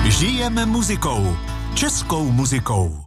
Žijeme muzikou. Českou muzikou.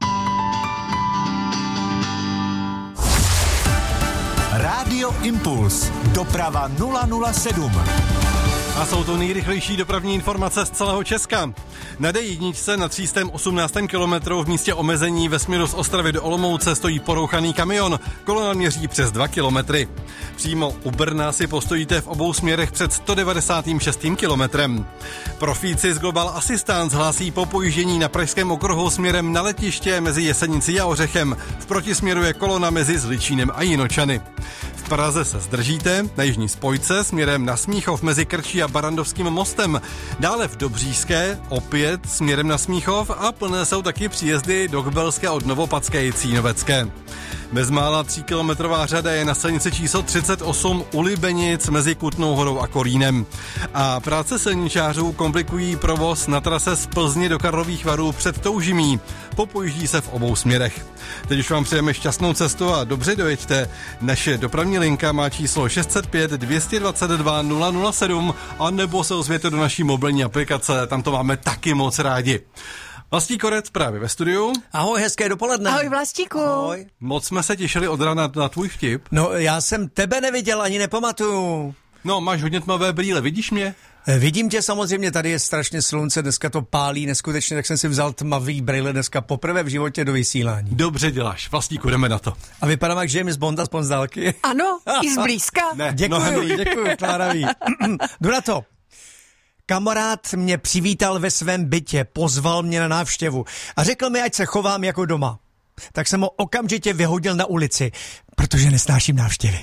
Rádio Impuls. Doprava 007. A jsou to nejrychlejší dopravní informace z celého Česka. Na D1 na 318. kilometru v místě omezení ve směru z Ostravy do Olomouce stojí porouchaný kamion. Kolona měří přes 2 kilometry. Přímo u Brna si postojíte v obou směrech před 196. kilometrem. Profíci z Global Assistance hlásí po pojíždění na pražském okruhu směrem na letiště mezi Jesenicí a Ořechem. V protisměru je kolona mezi Zličínem a Jinočany. V Praze se zdržíte na jižní spojce směrem na Smíchov mezi Krčí a Barandovským mostem. Dále v Dobříšské opět směrem na Smíchov a plné jsou taky příjezdy do Kbelské od Novopadské i Cínovecké. Bezmála 3kilometrová řada je na silnici číslo 38 u Libenic mezi Kutnou Horou a Kolínem. A práce silničářů komplikují provoz na trase z Plzně do Karlových Varů před Toužimí. Popojíždí se v obou směrech. Teď už vám přejeme šťastnou cestu a dobře dojeďte. Naše dopravní linka má číslo 605 222 007 a nebo se ozvěte do naší mobilní aplikace, tam to máme taky moc rádi. Vlastí Korec právě ve studiu. Ahoj, hezké dopoledne. Ahoj, Vlastíku. Ahoj. Moc jsme se těšili od rána na tvůj vtip. No, já jsem tebe neviděl, ani nepamatuju. No, máš hodně tmavé brýle, vidíš mě? Vidím tě samozřejmě, tady je strašně slunce, dneska to pálí neskutečně, tak jsem si vzal tmavý brýle dneska poprvé v životě do vysílání. Dobře děláš, Vlastíku, jdeme na to. A vypadám jak James Bond, aspoň z dálky. Ano, i zblízka. Ne, Děkuju, Klára ví. Jdu na to. Kamarád mě přivítal ve svém bytě, pozval mě na návštěvu a řekl mi, ať se chovám jako doma. Tak jsem ho okamžitě vyhodil na ulici, protože nesnáším návštěvy.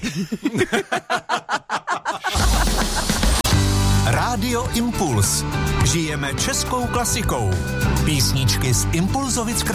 Rádio Impuls. Žijeme českou klasikou. Písničky z Impulzovic